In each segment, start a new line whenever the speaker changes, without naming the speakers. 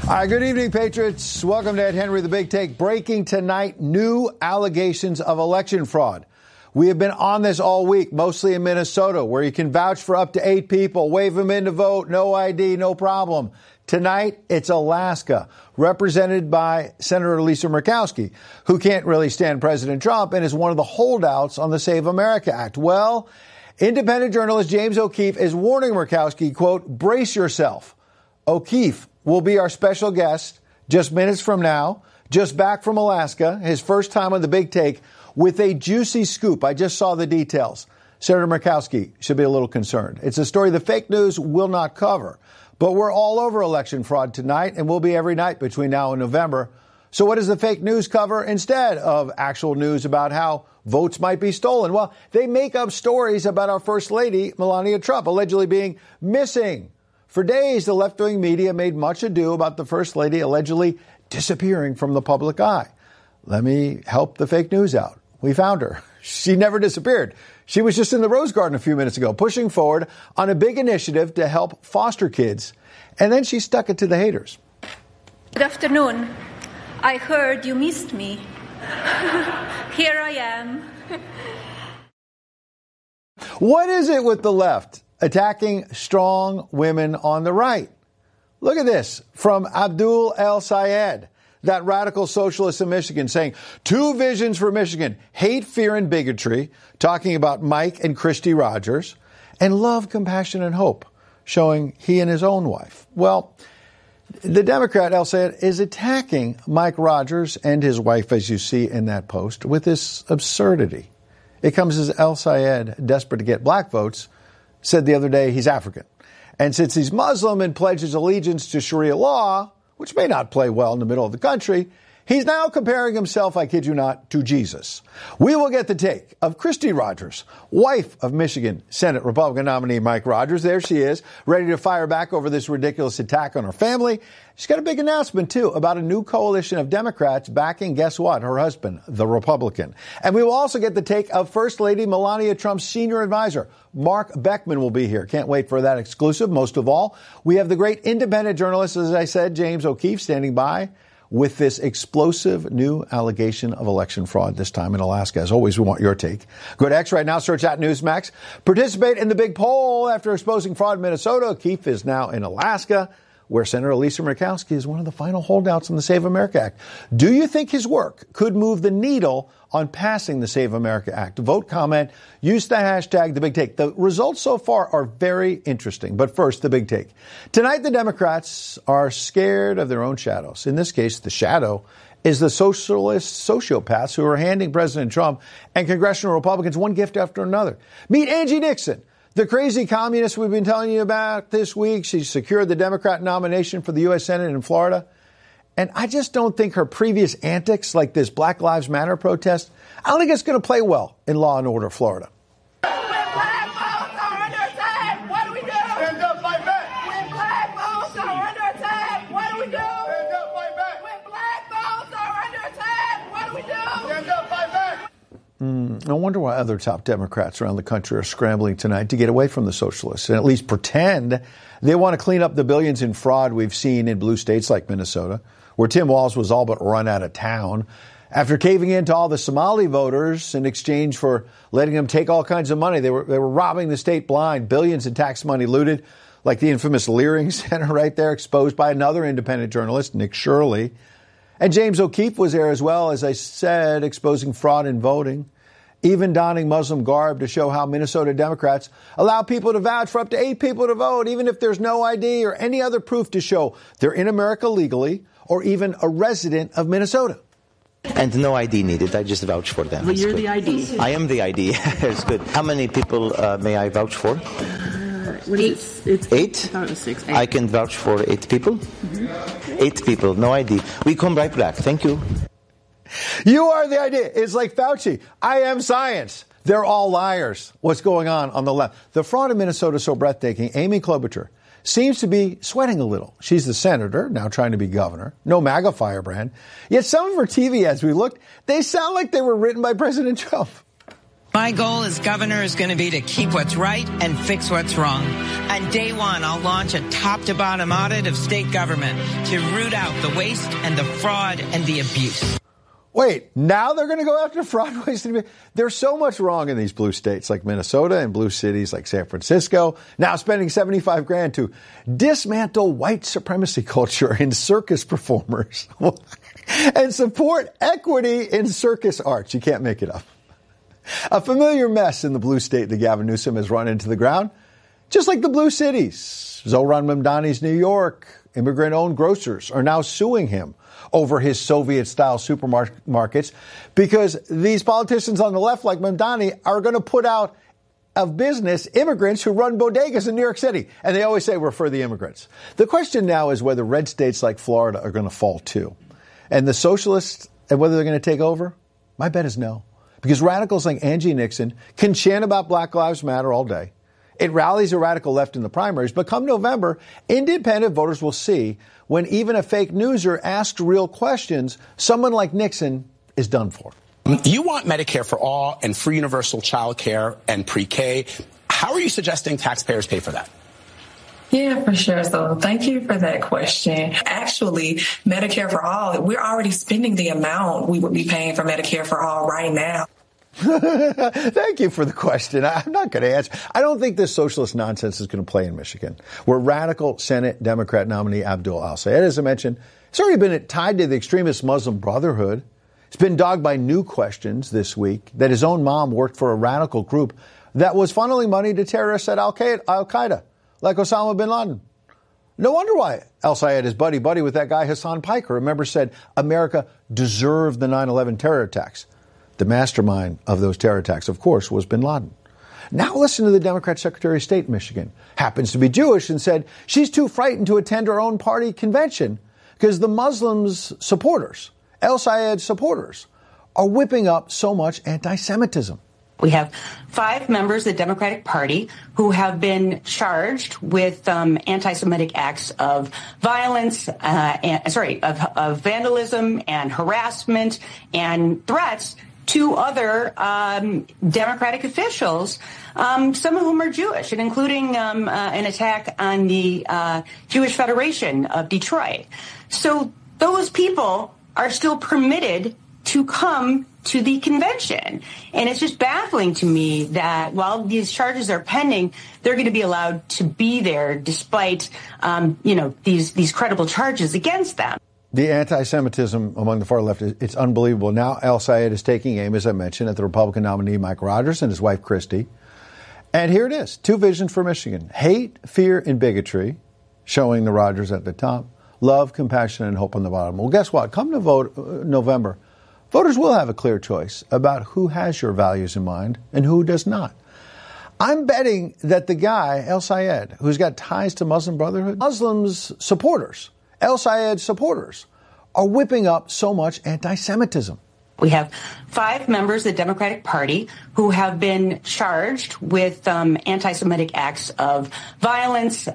Hi, good evening, Patriots. Welcome to Ed Henry, The Big Take. Breaking tonight, new allegations of election fraud. We have been on this all week, mostly in Minnesota, where you can vouch for up to 8 people, wave them in to vote, no ID, no problem. Tonight, it's Alaska, represented by Senator Lisa Murkowski, who can't really stand President Trump and is one of the holdouts on the Save America Act. Well, independent journalist James O'Keefe is warning Murkowski, quote, brace yourself. O'Keefe will be our special guest just minutes from now, just back from Alaska, his first time on The Big Take, with a juicy scoop. I just saw the details. Senator Murkowski should be a little concerned. It's a story the fake news will not cover. But we're all over election fraud tonight, and we'll be every night between now and November. So what does the fake news cover instead of actual news about how votes might be stolen? Well, they make up stories about our First Lady, Melania Trump, allegedly being missing. For days, the left-wing media made much ado about the First Lady allegedly disappearing from the public eye. Let me help the fake news out. We found her. She never disappeared. She was just in the Rose Garden a few minutes ago, pushing forward on a big initiative to help foster kids. And then she stuck it to the haters.
Good afternoon. I heard you missed me. Here I am.
What is it with the left attacking strong women on the right? Look at this from Abdul El Sayed, that radical socialist in Michigan, saying 2 visions for Michigan: hate, fear, and bigotry, talking about Mike and Christy Rogers, and love, compassion, and hope, showing he and his own wife. Well, the Democrat, El Sayed, is attacking Mike Rogers and his wife, as you see in that post, with this absurdity. It comes as El Sayed, desperate to get black votes, said the other day he's African. And since he's Muslim and pledges allegiance to Sharia law, which may not play well in the middle of the country, he's now comparing himself, I kid you not, to Jesus. We will get the take of Christy Rogers, wife of Michigan Senate Republican nominee Mike Rogers. There she is, ready to fire back over this ridiculous attack on her family. She's got a big announcement, too, about a new coalition of Democrats backing, guess what, her husband, the Republican. And we will also get the take of First Lady Melania Trump's senior advisor, Mark Beckman, will be here. Can't wait for that exclusive. Most of all, we have the great independent journalist, as I said, James O'Keefe, standing by with this explosive new allegation of election fraud, this time in Alaska. As always, we want your take. Go to X right now, search at Newsmax. Participate in the big poll after exposing fraud in Minnesota. O'Keefe is now in Alaska, where Senator Lisa Murkowski is one of the final holdouts on the Save America Act. Do you think his work could move the needle on passing the Save America Act? Vote, comment, use the hashtag #TheBigTake. The results so far are very interesting. But first, the big take. Tonight, the Democrats are scared of their own shadows. In this case, the shadow is the socialist sociopaths who are handing President Trump and congressional Republicans one gift after another. Meet Angie Nixon, the crazy communist we've been telling you about this week. She secured the Democrat nomination for the U.S. Senate in Florida. And I just don't think her previous antics, like this Black Lives Matter protest, I don't think it's going to play well in Law and Order Florida.
When black votes are under attack, what do we do? Stand up, fight back. When black votes are under attack, what do we do? Stand up, fight back. When black votes are under attack, what do we do? Stand up, fight back.
No wonder why other top Democrats around the country are scrambling tonight to get away from the socialists and at least pretend they want to clean up the billions in fraud we've seen in blue states like Minnesota, where Tim Walz was all but run out of town after caving in to all the Somali voters in exchange for letting them take all kinds of money. They were robbing the state blind, billions in tax money looted, like the infamous Leering Center right there, exposed by another independent journalist, Nick Shirley. And James O'Keefe was there as well, as I said, exposing fraud in voting, even donning Muslim garb to show how Minnesota Democrats allow people to vouch for up to 8 people to vote, even if there's no ID or any other proof to show they're in America legally or even a resident of Minnesota.
And no ID needed. I just vouch for them.
Well, you're good. The ID.
I am the ID. It's good. How many people may I vouch for?
8.
8?
I thought it was 6. 8.
I can vouch for 8 people? Mm-hmm. 8 people, no ID. We come right back. Thank you.
You are the idea. It's like Fauci. I am science. They're all liars. What's going on the left? The fraud in Minnesota is so breathtaking. Amy Klobuchar seems to be sweating a little. She's the senator, now trying to be governor. No MAGA firebrand. Yet some of her TV ads we looked, they sound like they were written by President Trump.
My goal as governor is going to be to keep what's right and fix what's wrong. On day one, I'll launch a top-to-bottom audit of state government to root out the waste and the fraud and the abuse.
Wait, now they're going to go after fraud, waste, and abuse? There's so much wrong in these blue states like Minnesota and blue cities like San Francisco, now spending $75,000 to dismantle white supremacy culture in circus performers and support equity in circus arts. You can't make it up. A familiar mess in the blue state that Gavin Newsom has run into the ground, just like the blue cities. Zohran Mamdani's New York immigrant-owned grocers are now suing him over his Soviet-style supermarkets because these politicians on the left, like Mamdani, are going to put out of business immigrants who run bodegas in New York City. And they always say we're for the immigrants. The question now is whether red states like Florida are going to fall too. And the socialists, and whether they're going to take over? My bet is no. Because radicals like Angie Nixon can chant about Black Lives Matter all day. It rallies a radical left in the primaries, but come November, independent voters will see when even a fake newser asks real questions, someone like Nixon is done for.
You want Medicare for all and free universal child care and pre-K. How are you suggesting taxpayers pay for that?
Yeah, for sure. So thank you for that question. Actually, Medicare for all, we're already spending the amount we would be paying for Medicare for all right now.
Thank you for the question. I'm not going to answer. I don't think this socialist nonsense is going to play in Michigan, where radical Senate Democrat nominee Abdul Al-Sayed, as I mentioned, has already been tied to the extremist Muslim Brotherhood. He's been dogged by new questions this week that his own mom worked for a radical group that was funneling money to terrorists at Al-Qaeda, like Osama bin Laden. No wonder why Al-Sayed is buddy-buddy with that guy Hassan Piker. Remember, said America deserved the 9/11 terror attacks. The mastermind of those terror attacks, of course, was bin Laden. Now listen to the Democrat Secretary of State in Michigan. Happens to be Jewish and said she's too frightened to attend her own party convention because the Muslims' supporters, Al-Sayed's supporters, are whipping up so much anti-Semitism.
We have 5 members of the Democratic Party who have been charged with anti-Semitic acts of violence, of vandalism and harassment and threats to other Democratic officials, some of whom are Jewish, and including an attack on the Jewish Federation of Detroit. So those people are still permitted to come to the convention. And it's just baffling to me that while these charges are pending, they're going to be allowed to be there despite, these credible charges against them.
The anti-Semitism among the far left, it's unbelievable. Now Al-Sayed is taking aim, as I mentioned, at the Republican nominee Mike Rogers and his wife Christie. And here it is, 2 visions for Michigan. Hate, fear, and bigotry, showing the Rogers at the top. Love, compassion, and hope on the bottom. Well, guess what? Come to vote November. Voters will have a clear choice about who has your values in mind and who does not. I'm betting that the guy, Al-Sayed, who's got ties to Muslim Brotherhood, Muslims' supporters, Al-Sayed's supporters, are whipping up so much anti-Semitism.
We have 5 members of the Democratic Party who have been charged with anti-Semitic acts of violence,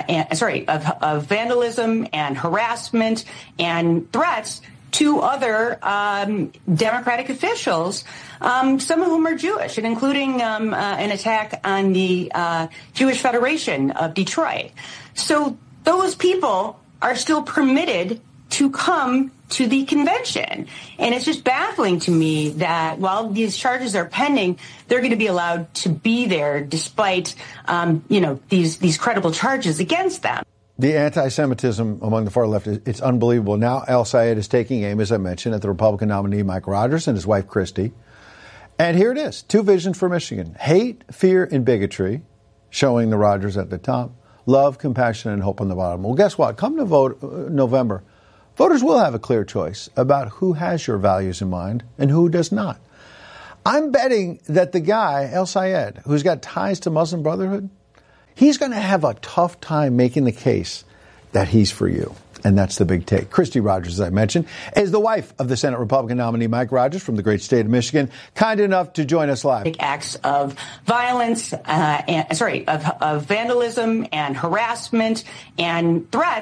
of vandalism and harassment and threats to other Democratic officials, some of whom are Jewish, and including an attack on the Jewish Federation of Detroit. So those people are still permitted to come to the convention. And it's just baffling to me that while these charges are pending, they're going to be allowed to be there despite, these credible charges against them.
The anti-Semitism among the far left, it's unbelievable. Now Al-Sayed is taking aim, as I mentioned, at the Republican nominee Mike Rogers and his wife Christie. And here it is, 2 visions for Michigan. Hate, fear, and bigotry, showing the Rogers at the top. Love, compassion, and hope on the bottom. Well, guess what? Come to vote November. Voters will have a clear choice about who has your values in mind and who does not. I'm betting that the guy, Al-Sayed, who's got ties to Muslim Brotherhood, he's going to have a tough time making the case that he's for you. And that's the big take. Christy Rogers, as I mentioned, is the wife of the Senate Republican nominee Mike Rogers from the great state of Michigan, kind enough to join us live.
Acts of violence, of vandalism and harassment and threats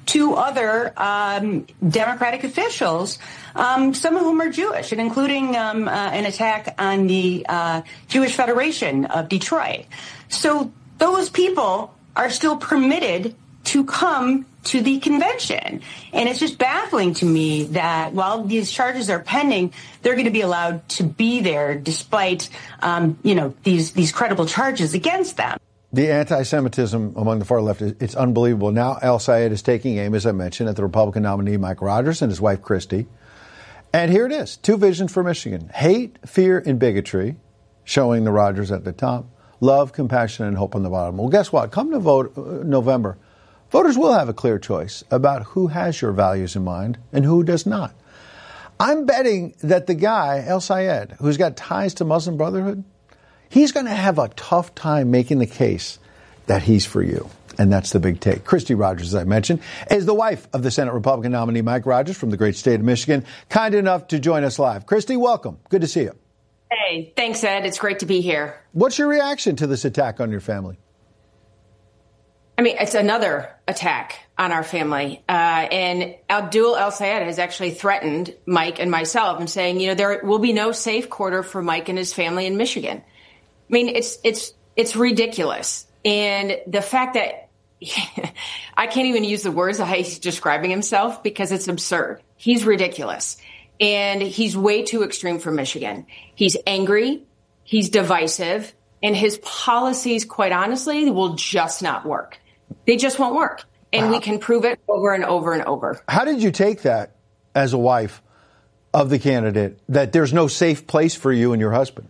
two other Democratic officials, some of whom are Jewish, and including an attack on the Jewish Federation of Detroit. So those people are still permitted to come to the convention. And it's just baffling to me that while these charges are pending, they're going to be allowed to be there despite, these credible charges against them.
The anti-Semitism among the far left, it's unbelievable. Now El-Sayed is taking aim, as I mentioned, at the Republican nominee Mike Rogers and his wife Christie. And here it is, two visions for Michigan. Hate, fear, and bigotry, showing the Rogers at the top. Love, compassion, and hope on the bottom. Well, guess what? Come to vote November. Voters will have a clear choice about who has your values in mind and who does not. I'm betting that the guy, El-Sayed, who's got ties to Muslim Brotherhood, he's going to have a tough time making the case that he's for you. And that's the big take. Christie Rogers, as I mentioned, is the wife of the Senate Republican nominee Mike Rogers from the great state of Michigan, kind enough to join us live. Christie, welcome. Good to see you.
Hey, thanks, Ed. It's great to be here.
What's your reaction to this attack on your family?
I mean, it's another attack on our family. And Abdul El-Sayed has actually threatened Mike and myself and saying, there will be no safe quarter for Mike and his family in Michigan. I mean, it's ridiculous. And the fact that I can't even use the words that he's describing himself because it's absurd. He's ridiculous. And he's way too extreme for Michigan. He's angry. He's divisive. And his policies, quite honestly, will just not work. They just won't work. And we can prove it over and over and over.
How did you take that as a wife of the candidate, that there's no safe place for you and your husband?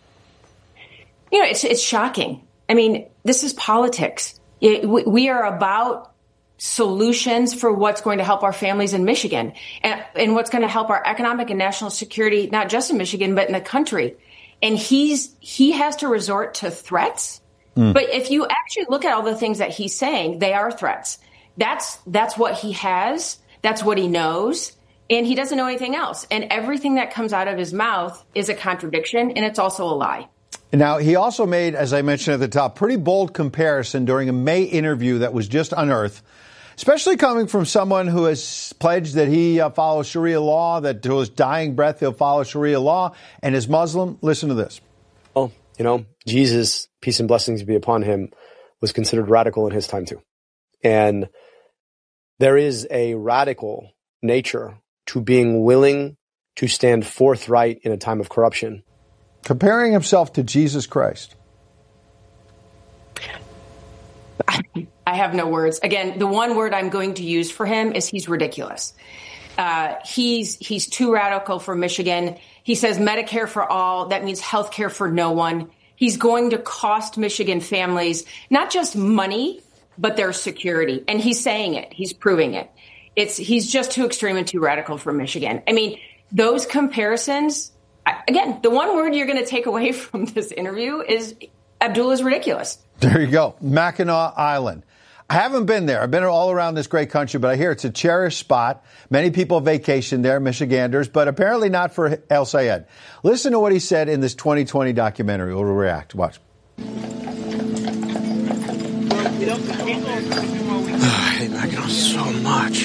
It's shocking. I mean, this is politics. We are about solutions for what's going to help our families in Michigan and what's going to help our economic and national security, not just in Michigan, but in the country. And he has to resort to threats. But if you actually look at all the things that he's saying, they are threats. That's what he has. That's what he knows. And he doesn't know anything else. And everything that comes out of his mouth is a contradiction. And it's also a lie.
Now, he also made, as I mentioned at the top, pretty bold comparison during a May interview that was just unearthed, especially coming from someone who has pledged that he follows Sharia law, that to his dying breath he'll follow Sharia law, and is Muslim. Listen to this.
Oh, Jesus, peace and blessings be upon him, was considered radical in his time too. And there is a radical nature to being willing to stand forthright in a time of corruption.
Comparing himself to Jesus Christ.
I have no words. Again, the one word I'm going to use for him is he's ridiculous. He's too radical for Michigan. He says Medicare for all. That means health care for no one. He's going to cost Michigan families not just money, but their security. And he's saying it. He's proving it. He's just too extreme and too radical for Michigan. I mean, those comparisons, again, the one word you're going to take away from this interview is Abdul is ridiculous.
There you go. Mackinac Island. I haven't been there. I've been all around this great country, but I hear it's a cherished spot. Many people vacation there, Michiganders, but apparently not for El-Sayed. Listen to what he said in this 2020 documentary. We'll react. Watch.
I hate Mackinac so much.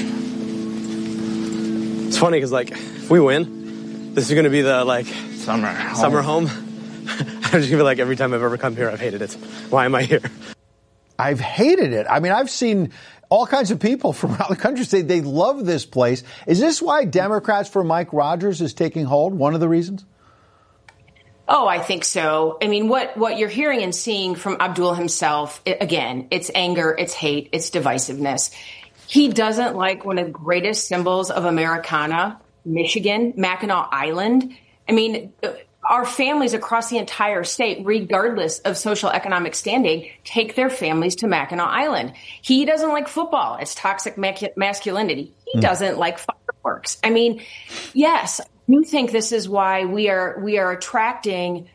It's funny because, if we win, this is going to be the, summer home. I'm just going to be every time I've ever come here, I've hated it. Why am I here?
I've hated it. I mean, I've seen all kinds of people from around the country say they love this place. Is this why Democrats for Mike Rogers is taking hold? One of the reasons?
Oh, I think so. I mean, what you're hearing and seeing from Abdul himself, again, it's anger, it's hate, it's divisiveness. He doesn't like one of the greatest symbols of Americana, Michigan, Mackinac Island. I mean, our families across the entire state, regardless of social economic standing, take their families to Mackinac Island. He doesn't like football. It's toxic masculinity. He doesn't like fireworks. I mean, yes, you think this is why we are attracting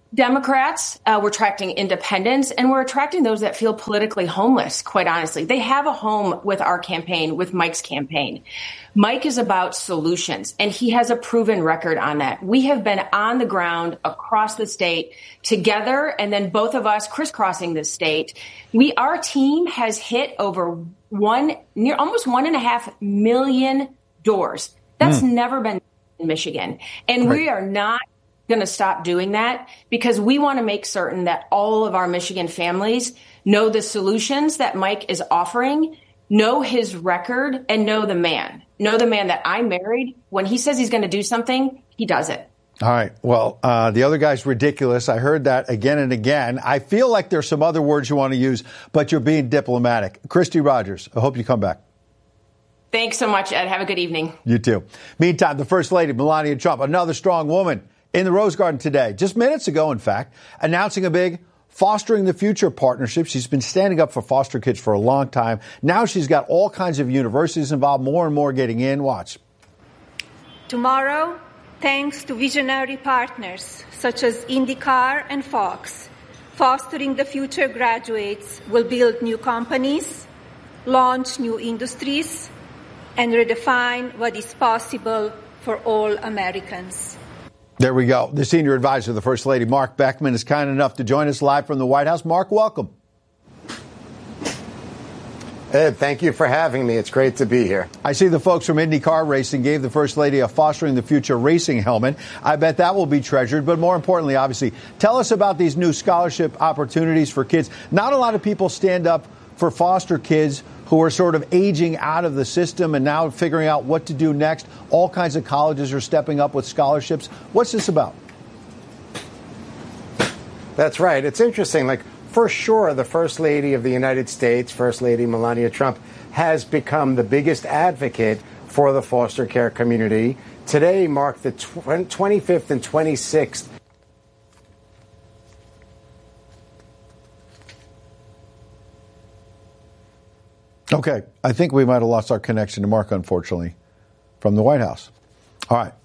Democrats, we're attracting independents, and we're attracting those that feel politically homeless, quite honestly. They have a home with our campaign, with Mike's campaign. Mike is about solutions, and he has a proven record on that. We have been on the ground across the state together, and then both of us crisscrossing the state. Our team has hit over almost 1.5 million doors. That's never been in Michigan. And we are not going to stop doing that because we want to make certain that all of our Michigan families know the solutions that Mike is offering, know his record, and know the man that I married. When he says he's going to do something, he does it.
All right. Well, the other guy's ridiculous. I heard that again and again. I feel like there's some other words you want to use, but you're being diplomatic. Christy Rogers, I hope you come back.
Thanks so much, Ed. Have a good evening.
You too. Meantime, the First Lady, Melania Trump, another strong woman, in the Rose Garden today, just minutes ago, in fact, announcing a big Fostering the Future partnership. She's been standing up for foster kids for a long time. Now she's got all kinds of universities involved, more and more getting in. Watch.
Tomorrow, thanks to visionary partners such as IndyCar and Fox, Fostering the Future graduates will build new companies, launch new industries, and redefine what is possible for all Americans.
There we go. The senior advisor of the First Lady, Mark Beckman, is kind enough to join us live from the White House. Mark, welcome.
Ed, thank you for having me. It's great to be here.
I see the folks from IndyCar Racing gave the First Lady a Fostering the Future racing helmet. I bet that will be treasured. But more importantly, obviously, tell us about these new scholarship opportunities for kids. Not a lot of people stand up for foster kids who are sort of aging out of the system and now figuring out what to do next. All kinds of colleges are stepping up with scholarships. What's this about?
That's right. It's interesting. For sure, the First Lady of the United States, First Lady Melania Trump, has become the biggest advocate for the foster care community. Today marked the 25th and 26th
Okay, I think we might have lost our connection to Mark, unfortunately, from the White House. All right.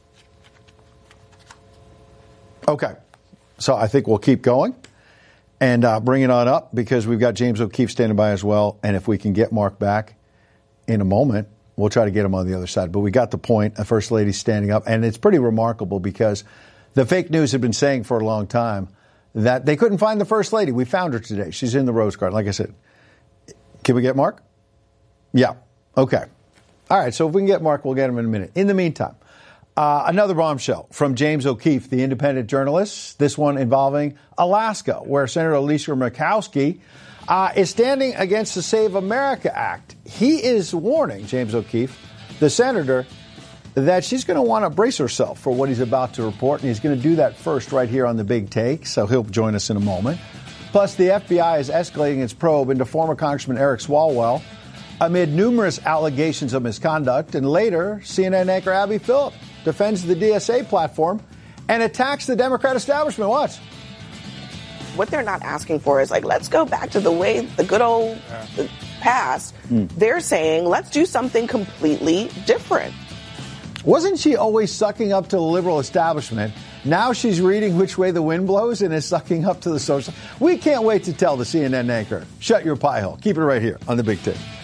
Okay, so I think we'll keep going and bring it on up because we've got James O'Keefe standing by as well. And if we can get Mark back in a moment, we'll try to get him on the other side. But we got the point. The First Lady's standing up. And it's pretty remarkable because the fake news had been saying for a long time that they couldn't find the First Lady. We found her today. She's in the Rose Garden, like I said. Can we get Mark? Yeah. Okay. All right. So if we can get Mark, we'll get him in a minute. In the meantime, another bombshell from James O'Keefe, the independent journalist, this one involving Alaska, where Senator Alicia Murkowski is standing against the Save America Act. He is warning, James O'Keefe, the senator, that she's going to want to brace herself for what he's about to report, and he's going to do that first right here on The Big Take, so he'll join us in a moment. Plus, the FBI is escalating its probe into former Congressman Eric Swalwell amid numerous allegations of misconduct. And later, CNN anchor Abby Phillip defends the DSA platform and attacks the Democrat establishment. Watch.
What they're not asking for is let's go back to the good old past. They're saying, let's do something completely different.
Wasn't she always sucking up to the liberal establishment? Now she's reading which way the wind blows and is sucking up to the social. We can't wait to tell the CNN anchor, shut your pie hole. Keep it right here on The Big Take.